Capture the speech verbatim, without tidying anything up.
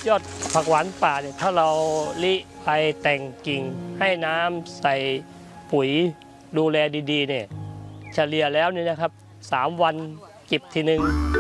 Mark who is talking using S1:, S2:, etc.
S1: ยอดผักหวานป่าเนี่ยถ้าเราลิไปแต่งกิ่งให้น้ำใส่ปุ๋ยดูแลดีๆเนี่ยเฉลี่ยแล้วเนี่ยนะครับสามวันเก็บทีหนึ่ง